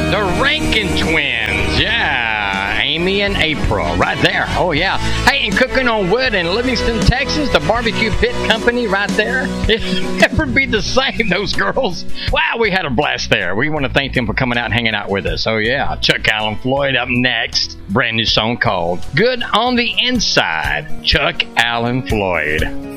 The Rankin Twins, yeah. Amy and April, right there. Oh, yeah. Hey, and Cooking on Wood in Livingston, Texas, the Barbecue Pit Company right there. It'll never be the same, those girls. Wow, we had a blast there. We want to thank them for coming out and hanging out with us. Oh, yeah. Chuck Allen Floyd up next. Brand new song called Good on the Inside. Chuck Allen Floyd.